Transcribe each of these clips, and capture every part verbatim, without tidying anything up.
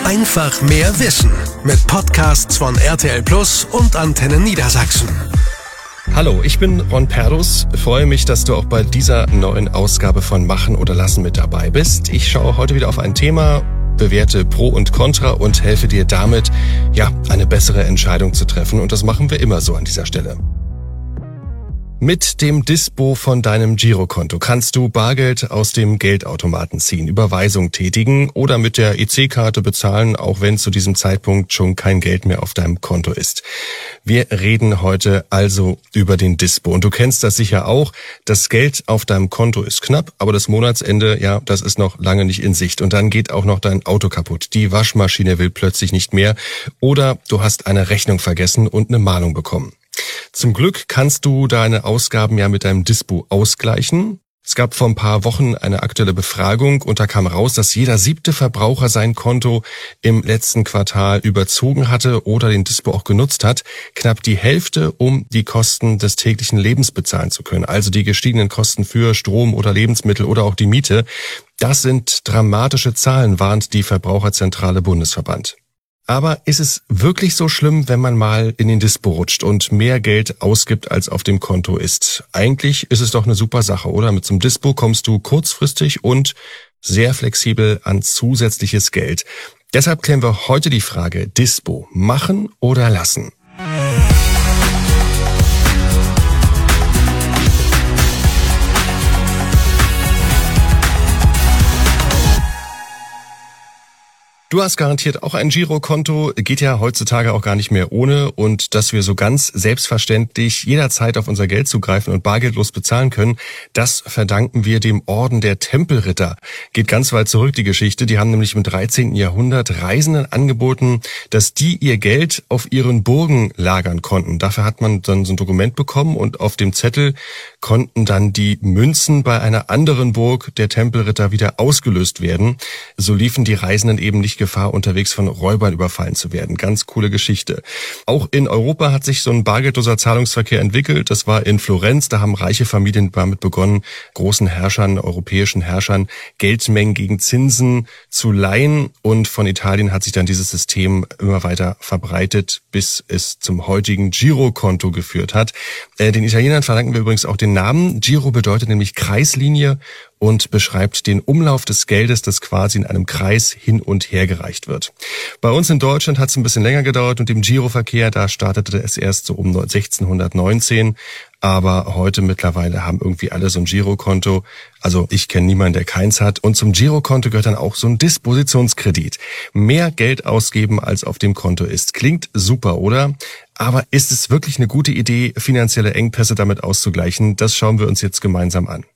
Einfach mehr Wissen mit Podcasts von R T L Plus und Antenne Niedersachsen. Hallo, ich bin Ron Perdus. Freue mich, dass du auch bei dieser neuen Ausgabe von Machen oder Lassen mit dabei bist. Ich schaue heute wieder auf ein Thema, bewerte Pro und Contra und helfe dir damit, ja, eine bessere Entscheidung zu treffen. Und das machen wir immer so an dieser Stelle. Mit dem Dispo von deinem Girokonto kannst du Bargeld aus dem Geldautomaten ziehen, Überweisung tätigen oder mit der E C-Karte bezahlen, auch wenn zu diesem Zeitpunkt schon kein Geld mehr auf deinem Konto ist. Wir reden heute also über den Dispo. Und du kennst das sicher auch. Das Geld auf deinem Konto ist knapp, aber das Monatsende, ja, das ist noch lange nicht in Sicht. Und dann geht auch noch dein Auto kaputt. Die Waschmaschine will plötzlich nicht mehr. Oder du hast eine Rechnung vergessen und eine Mahnung bekommen. Zum Glück kannst du deine Ausgaben ja mit deinem Dispo ausgleichen. Es gab vor ein paar Wochen eine aktuelle Befragung und da kam raus, dass jeder siebte Verbraucher sein Konto im letzten Quartal überzogen hatte oder den Dispo auch genutzt hat. Knapp die Hälfte, um die Kosten des täglichen Lebens bezahlen zu können. Also die gestiegenen Kosten für Strom oder Lebensmittel oder auch die Miete. Das sind dramatische Zahlen, warnt die Verbraucherzentrale Bundesverband. Aber ist es wirklich so schlimm, wenn man mal in den Dispo rutscht und mehr Geld ausgibt, als auf dem Konto ist? Eigentlich ist es doch eine super Sache, oder? Mit so einem Dispo kommst du kurzfristig und sehr flexibel an zusätzliches Geld. Deshalb klären wir heute die Frage, Dispo machen oder lassen? Du hast garantiert auch ein Girokonto, geht ja heutzutage auch gar nicht mehr ohne, und dass wir so ganz selbstverständlich jederzeit auf unser Geld zugreifen und bargeldlos bezahlen können, das verdanken wir dem Orden der Tempelritter. Geht ganz weit zurück, die Geschichte. Die haben nämlich im dreizehnten Jahrhundert Reisenden angeboten, dass die ihr Geld auf ihren Burgen lagern konnten. Dafür hat man dann so ein Dokument bekommen und auf dem Zettel konnten dann die Münzen bei einer anderen Burg der Tempelritter wieder ausgelöst werden. So liefen die Reisenden eben nicht Gefahr, unterwegs von Räubern überfallen zu werden. Ganz coole Geschichte. Auch in Europa hat sich so ein bargeldloser Zahlungsverkehr entwickelt. Das war in Florenz. Da haben reiche Familien damit begonnen, großen Herrschern, europäischen Herrschern, Geldmengen gegen Zinsen zu leihen. Und von Italien hat sich dann dieses System immer weiter verbreitet, bis es zum heutigen Girokonto geführt hat. Äh, den Italienern verdanken wir übrigens auch den Namen. Giro bedeutet nämlich Kreislinie und beschreibt den Umlauf des Geldes, das quasi in einem Kreis hin und her gereicht wird. Bei uns in Deutschland hat es ein bisschen länger gedauert und im Giroverkehr, da startete es erst so um sechzehnhundertneunzehn. Aber heute mittlerweile haben irgendwie alle so ein Girokonto. Also ich kenne niemanden, der keins hat. Und zum Girokonto gehört dann auch so ein Dispositionskredit. Mehr Geld ausgeben, als auf dem Konto ist. Klingt super, oder? Aber ist es wirklich eine gute Idee, finanzielle Engpässe damit auszugleichen? Das schauen wir uns jetzt gemeinsam an.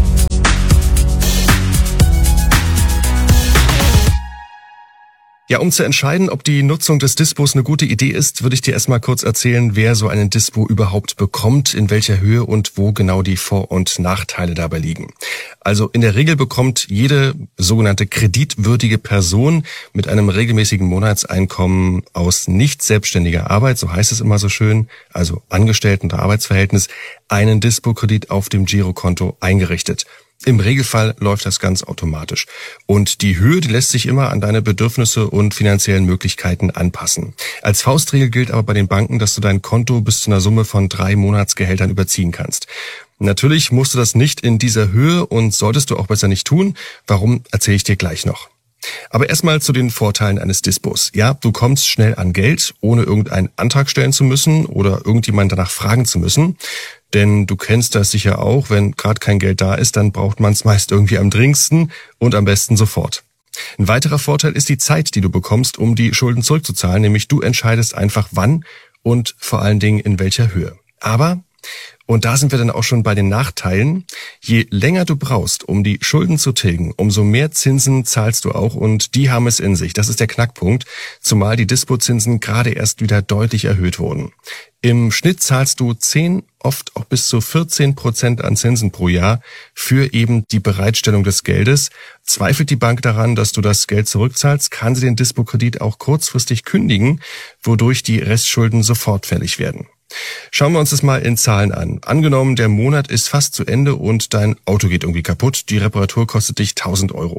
Ja, um zu entscheiden, ob die Nutzung des Dispos eine gute Idee ist, würde ich dir erstmal kurz erzählen, wer so einen Dispo überhaupt bekommt, in welcher Höhe und wo genau die Vor- und Nachteile dabei liegen. Also in der Regel bekommt jede sogenannte kreditwürdige Person mit einem regelmäßigen Monatseinkommen aus nicht selbstständiger Arbeit, so heißt es immer so schön, also Angestellten- oder Arbeitsverhältnis, einen Dispo-Kredit auf dem Girokonto eingerichtet. Im Regelfall läuft das ganz automatisch. Und die Höhe, die lässt sich immer an deine Bedürfnisse und finanziellen Möglichkeiten anpassen. Als Faustregel gilt aber bei den Banken, dass du dein Konto bis zu einer Summe von drei Monatsgehältern überziehen kannst. Natürlich musst du das nicht in dieser Höhe und solltest du auch besser nicht tun. Warum, erzähle ich dir gleich noch. Aber erstmal zu den Vorteilen eines Dispos. Ja, du kommst schnell an Geld, ohne irgendeinen Antrag stellen zu müssen oder irgendjemand danach fragen zu müssen. Denn du kennst das sicher auch, wenn gerade kein Geld da ist, dann braucht man es meist irgendwie am dringendsten und am besten sofort. Ein weiterer Vorteil ist die Zeit, die du bekommst, um die Schulden zurückzuzahlen. Nämlich du entscheidest einfach wann und vor allen Dingen in welcher Höhe. Aber, und da sind wir dann auch schon bei den Nachteilen, je länger du brauchst, um die Schulden zu tilgen, umso mehr Zinsen zahlst du auch, und die haben es in sich. Das ist der Knackpunkt, zumal die Dispozinsen gerade erst wieder deutlich erhöht wurden. Im Schnitt zahlst du zehn, oft auch bis zu vierzehn Prozent an Zinsen pro Jahr für eben die Bereitstellung des Geldes. Zweifelt die Bank daran, dass du das Geld zurückzahlst, kann sie den Dispo-Kredit auch kurzfristig kündigen, wodurch die Restschulden sofort fällig werden. Schauen wir uns das mal in Zahlen an. Angenommen, der Monat ist fast zu Ende und dein Auto geht irgendwie kaputt. Die Reparatur kostet dich tausend Euro.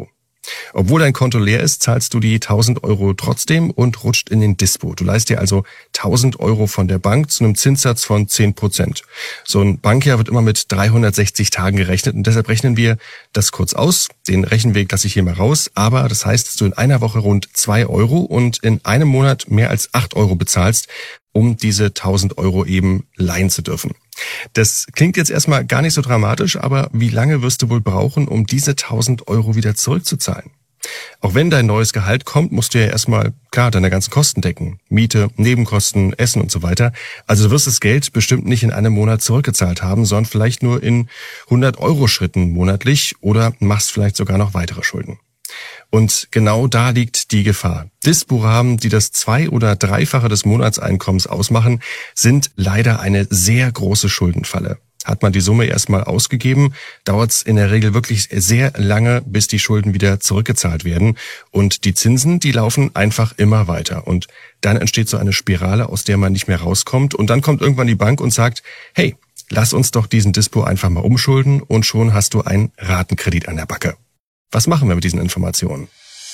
Obwohl dein Konto leer ist, zahlst du die tausend Euro trotzdem und rutscht in den Dispo. Du leihst dir also tausend Euro von der Bank zu einem Zinssatz von zehn Prozent. So ein Bankjahr wird immer mit dreihundertsechzig Tagen gerechnet und deshalb rechnen wir das kurz aus. Den Rechenweg lasse ich hier mal raus, aber das heißt, dass du in einer Woche rund zwei Euro und in einem Monat mehr als acht Euro bezahlst, um diese tausend Euro eben leihen zu dürfen. Das klingt jetzt erstmal gar nicht so dramatisch, aber wie lange wirst du wohl brauchen, um diese tausend Euro wieder zurückzuzahlen? Auch wenn dein neues Gehalt kommt, musst du ja erstmal, klar, deine ganzen Kosten decken. Miete, Nebenkosten, Essen und so weiter. Also du wirst das Geld bestimmt nicht in einem Monat zurückgezahlt haben, sondern vielleicht nur in hundert Euro Schritten monatlich oder machst vielleicht sogar noch weitere Schulden. Und genau da liegt die Gefahr. Dispo-Rahmen, die das zwei- oder dreifache des Monatseinkommens ausmachen, sind leider eine sehr große Schuldenfalle. Hat man die Summe erstmal ausgegeben, dauert es in der Regel wirklich sehr lange, bis die Schulden wieder zurückgezahlt werden. Und die Zinsen, die laufen einfach immer weiter. Und dann entsteht so eine Spirale, aus der man nicht mehr rauskommt. Und dann kommt irgendwann die Bank und sagt, hey, lass uns doch diesen Dispo einfach mal umschulden und schon hast du einen Ratenkredit an der Backe. Was machen wir mit diesen Informationen?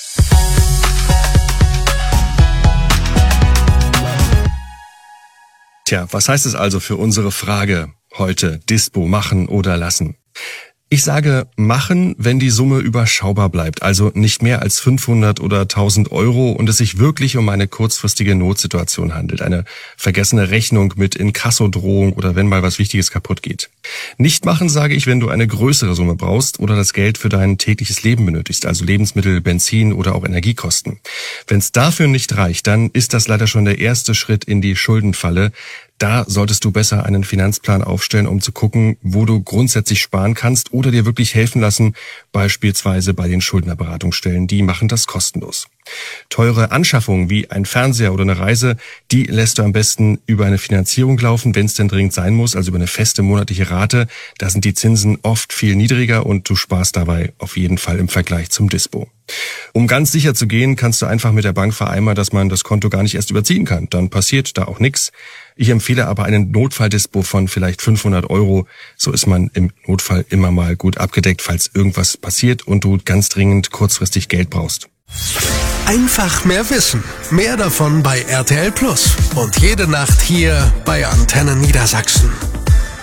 Tja, was heißt es also für unsere Frage heute, Dispo machen oder lassen? Ich sage machen, wenn die Summe überschaubar bleibt, also nicht mehr als fünfhundert oder tausend Euro und es sich wirklich um eine kurzfristige Notsituation handelt, eine vergessene Rechnung mit Inkassodrohung oder wenn mal was Wichtiges kaputt geht. Nicht machen, sage ich, wenn du eine größere Summe brauchst oder das Geld für dein tägliches Leben benötigst, also Lebensmittel, Benzin oder auch Energiekosten. Wenn es dafür nicht reicht, dann ist das leider schon der erste Schritt in die Schuldenfalle. Da solltest du besser einen Finanzplan aufstellen, um zu gucken, wo du grundsätzlich sparen kannst oder dir wirklich helfen lassen, beispielsweise bei den Schuldnerberatungsstellen. Die machen das kostenlos. Teure Anschaffungen wie ein Fernseher oder eine Reise, die lässt du am besten über eine Finanzierung laufen, wenn es denn dringend sein muss, also über eine feste monatliche Rate. Da sind die Zinsen oft viel niedriger und du sparst dabei auf jeden Fall im Vergleich zum Dispo. Um ganz sicher zu gehen, kannst du einfach mit der Bank vereinbaren, dass man das Konto gar nicht erst überziehen kann. Dann passiert da auch nichts. Ich empfehle aber einen Notfalldispo von vielleicht fünfhundert Euro. So ist man im Notfall immer mal gut abgedeckt, falls irgendwas passiert und du ganz dringend kurzfristig Geld brauchst. Einfach mehr wissen. Mehr davon bei R T L Plus. Und jede Nacht hier bei Antenne Niedersachsen.